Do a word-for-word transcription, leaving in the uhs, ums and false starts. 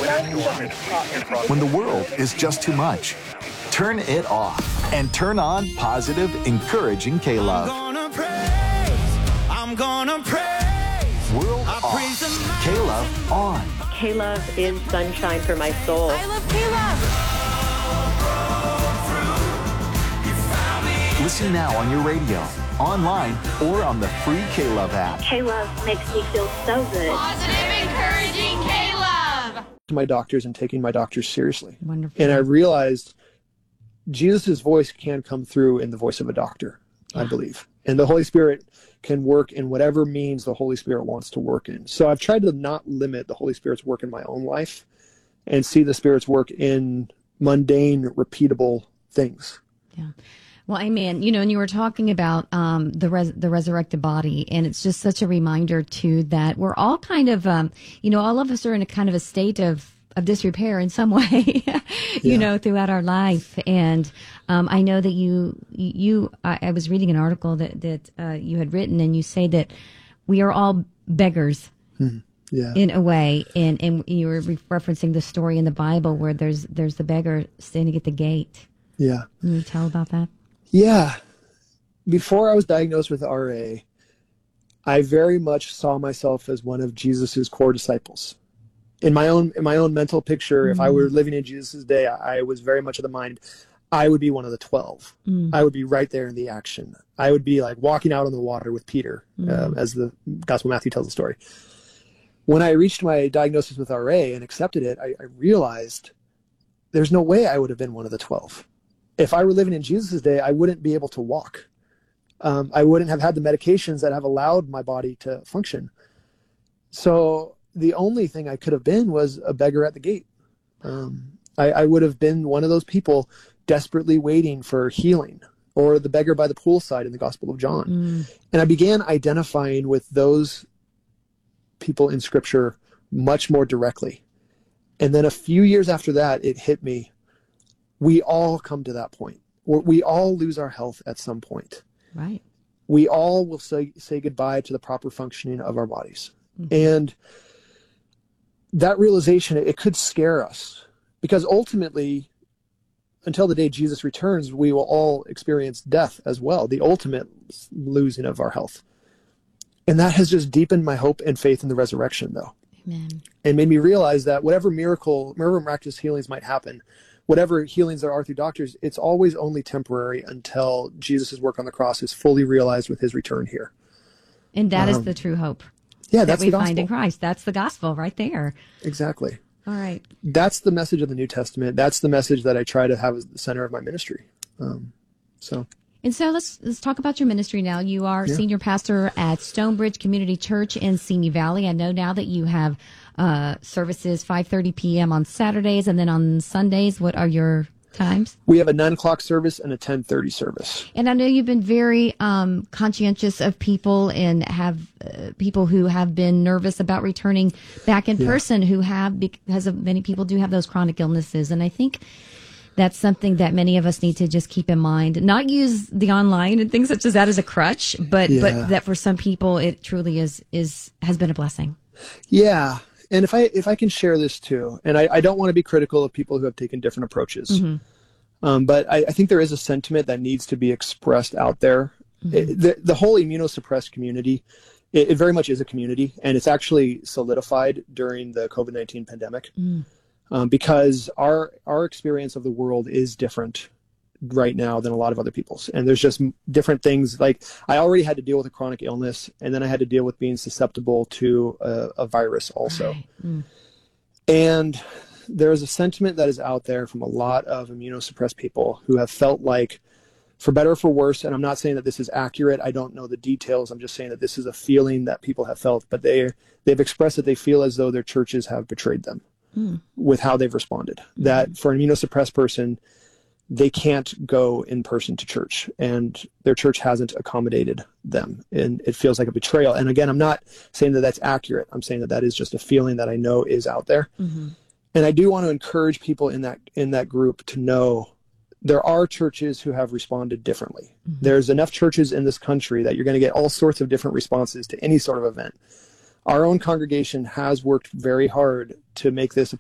When the world is just too much, turn it off and turn on positive, encouraging K-Love. I'm gonna praise, I'm gonna praise. World off, K-Love on. K-Love is sunshine for my soul. I love K-Love. Listen now on your radio, online, or on the free K-Love app. K-Love makes me feel so good. Positive, encouraging K-Love. To my doctors and taking my doctors seriously. Wonderful. And I realized Jesus' voice can come through in the voice of a doctor, yeah. I believe. And the Holy Spirit can work in whatever means the Holy Spirit wants to work in. So I've tried to not limit the Holy Spirit's work in my own life and see the Spirit's work in mundane, repeatable things. Yeah. Well, amen. You know, and you were talking about um, the res- the resurrected body, and it's just such a reminder, too, that we're all kind of, um, you know, all of us are in a kind of a state of, of disrepair in some way, you yeah. know, throughout our life. And um, I know that you, you I, I was reading an article that, that uh, you had written, and you say that we are all beggars. Mm-hmm. Yeah. In a way, and, and you were re- referencing the story in the Bible where there's there's the beggar standing at the gate. Yeah. Can you tell about that? Yeah. Before I was diagnosed with R A, I very much saw myself as one of Jesus's core disciples. In my own in my own mental picture, mm. if I were living in Jesus's day, I, I was very much of the mind I would be one of the twelve. Mm. I would be right there in the action. I would be like walking out on the water with Peter, mm. uh, as the Gospel of Matthew tells the story. When I reached my diagnosis with R A and accepted it, I, I realized there's no way I would have been one of the twelve. If I were living in Jesus' day, I wouldn't be able to walk. Um, I wouldn't have had the medications that have allowed my body to function. So the only thing I could have been was a beggar at the gate. Um, I, I would have been one of those people desperately waiting for healing, or the beggar by the poolside in the Gospel of John. Mm. And I began identifying with those people in Scripture much more directly. And then a few years after that, it hit me. We all come to that point. We all lose our health at some point. Right. We all will say, say goodbye to the proper functioning of our bodies. Mm-hmm. And that realization, it could scare us, because ultimately, until the day Jesus returns, we will all experience death as well, the ultimate losing of our health. And that has just deepened my hope and faith in the resurrection, though. Amen. And made me realize that whatever miracle, whatever miraculous healings might happen, whatever healings there are through doctors, it's always only temporary until Jesus' work on the cross is fully realized with his return here. And that um, is the true hope. Yeah, that's that we the gospel. Find in Christ. That's the gospel right there. Exactly. All right. That's the message of the New Testament. That's the message that I try to have as the center of my ministry. Um, so... And so let's let's talk about your ministry now. You are yeah. senior pastor at Stonebridge Community Church in Simi Valley. I know now that you have uh, services five thirty p.m. on Saturdays, and then on Sundays. What are your times? We have a nine o'clock service and a ten thirty service. And I know you've been very um, conscientious of people, and have uh, people who have been nervous about returning back in yeah. person, who have, because of many people do have those chronic illnesses. And I think that's something that many of us need to just keep in mind. Not use the online and things such as that as a crutch, but yeah. but that for some people it truly is is has been a blessing. Yeah, and if I if I can share this too, and I, I don't want to be critical of people who have taken different approaches, mm-hmm. um, but I, I think there is a sentiment that needs to be expressed out there. Mm-hmm. It, the the whole immunosuppressed community, it, it very much is a community, and it's actually solidified during the COVID nineteen pandemic. Mm. Um, because our our experience of the world is different right now than a lot of other people's. And there's just different things. Like, I already had to deal with a chronic illness, and then I had to deal with being susceptible to a, a virus also. Right. Mm. And there's a sentiment that is out there from a lot of immunosuppressed people who have felt like, for better or for worse, and I'm not saying that this is accurate, I don't know the details, I'm just saying that this is a feeling that people have felt, but they, they've expressed that they feel as though their churches have betrayed them. Mm. With how they've responded. Mm. That for an immunosuppressed person, they can't go in person to church, and their church hasn't accommodated them, and it feels like a betrayal. And again, I'm not saying that that's accurate. I'm saying that that is just a feeling that I know is out there. Mm-hmm. And I do want to encourage people in that in that group to know there are churches who have responded differently. Mm-hmm. There's enough churches in this country that you're going to get all sorts of different responses to any sort of event. Our own congregation has worked very hard to make this a